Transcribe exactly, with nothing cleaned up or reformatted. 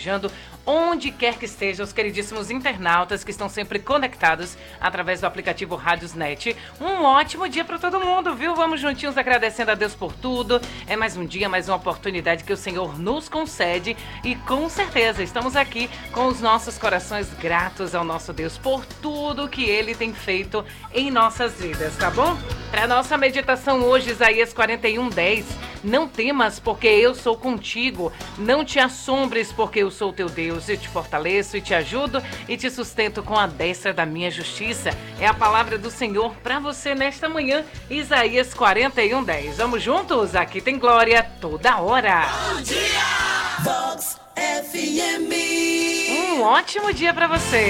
desejando, onde quer que estejam, os queridíssimos internautas que estão sempre conectados através do aplicativo Rádiosnet. Um ótimo dia para todo mundo, viu? Vamos juntinhos agradecendo a Deus por tudo. É mais um dia, mais uma oportunidade que o Senhor nos concede e com certeza estamos aqui com os nossos corações gratos ao nosso Deus por tudo que Ele tem feito em nossas vidas, tá bom? Para nossa meditação hoje, Isaías quarenta e um, dez. Não temas, porque eu sou contigo. Não te assombres, porque eu sou teu Deus. Eu te fortaleço e te ajudo e te sustento com a destra da minha justiça. É a palavra do Senhor para você nesta manhã, Isaías quarenta e um, dez. Vamos juntos? Aqui tem glória toda hora. Bom dia! Vox F M. Um ótimo dia para você.